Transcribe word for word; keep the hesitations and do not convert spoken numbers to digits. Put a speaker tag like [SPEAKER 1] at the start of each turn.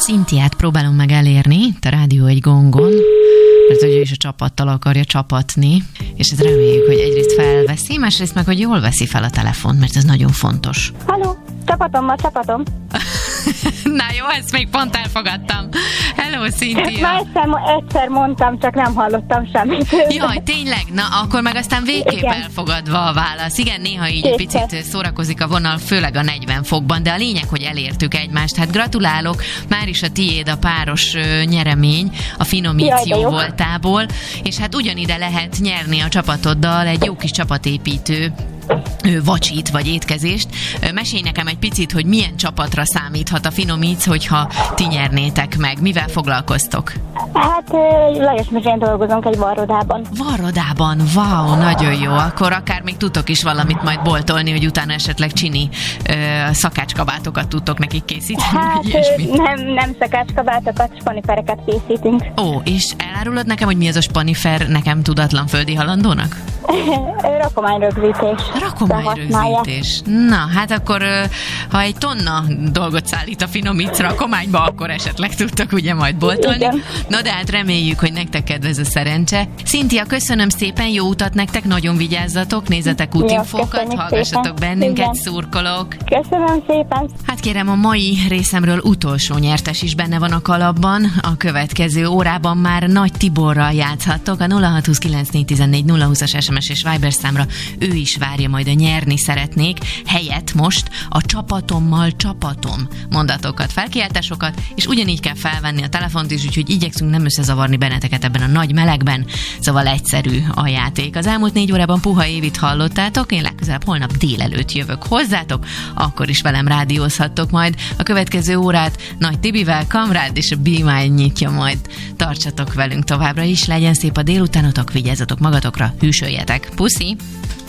[SPEAKER 1] Szintiát próbálom meg elérni itt a Rádió egy gongon, mert ugye is a csapattal akarja csapatni, és ezt reméljük, hogy egyrészt felveszi, másrészt meg, hogy jól veszi fel a telefont, mert ez nagyon fontos.
[SPEAKER 2] Halló, csapatommal csapatom.
[SPEAKER 1] Na jó, ezt még pont elfogadtam. Hello, Szintia.
[SPEAKER 2] Már egyszer, egyszer mondtam, csak nem hallottam semmit.
[SPEAKER 1] Jaj, tényleg? Na, akkor meg aztán végképp
[SPEAKER 2] Igen.
[SPEAKER 1] elfogadva a válasz. Igen, néha így
[SPEAKER 2] Kétszer.
[SPEAKER 1] picit szórakozik a vonal, főleg a negyven fokban, de a lényeg, hogy elértük egymást. Hát gratulálok, már is a tiéd a páros ö, nyeremény a finomíció
[SPEAKER 2] Jaj,
[SPEAKER 1] voltából, és hát ugyanide lehet nyerni a csapatoddal egy jó kis csapatépítő ö, vacsit vagy étkezést. Ö, Mesélj nekem egy picit, hogy milyen csapatra számíthat a Finomíc, hogyha ti nyernétek meg. Mivel foglalkoztok?
[SPEAKER 2] Hát Lajos Mezsén dolgozunk egy varrodában.
[SPEAKER 1] Varrodában, wow, nagyon jó. Akkor akár még tudtok is valamit majd boltolni, hogy utána esetleg csini ö, szakácskabátokat tudtok nekik készíteni,
[SPEAKER 2] Hát
[SPEAKER 1] vagy ilyesmit.
[SPEAKER 2] nem, nem szakácskabátokat, spanifereket készítünk.
[SPEAKER 1] Ó, és elárulod nekem, hogy mi az a spanifer nekem tudatlan földi halandónak?
[SPEAKER 2] Rakományrögzítés.
[SPEAKER 1] Rakományrögzítés. Na, hát akkor ö, ha egy tonna dolgot szállít a Finomíc rakományba, akkor esetleg tudtok ugye majd boltolni.
[SPEAKER 2] Igen.
[SPEAKER 1] Na de hát reméljük, hogy nektek kedvez a szerencse. Szintia, köszönöm szépen, jó utat nektek, nagyon vigyázzatok, nézzetek útinfókat,
[SPEAKER 2] köszönjük
[SPEAKER 1] hallgassatok
[SPEAKER 2] szépen.
[SPEAKER 1] bennünket,
[SPEAKER 2] Igen.
[SPEAKER 1] szurkolok.
[SPEAKER 2] Köszönöm szépen.
[SPEAKER 1] Hát kérem, a mai részemről utolsó nyertes is benne van a kalapban. A következő órában már Nagy Tiborral játszhattok. A nulla hat huszonkilenc négyszáztizennégy nulla húszas es em es és Viber számra ő is várja majd a nyerni szeretnék. Helyett most a csapatommal csapatom mondatokat, felkiáltásokat, és ugyanígy kell felvenni a telefont is, úgyhogy igyekszünk nem összezavarni benneteket ebben a nagy melegben. Szóval egyszerű a játék. Az elmúlt négy órában Puha Évit hallottátok, én legközelebb holnap délelőtt jövök hozzátok, akkor is velem rádiózhattok majd. A következő órát Nagy Tibivel, Kamrád és a Be Mine nyitja majd. Tartsatok velünk továbbra is, legyen szép a délutánotok, vigyázzatok magatokra, hűsöljetek. Puszi!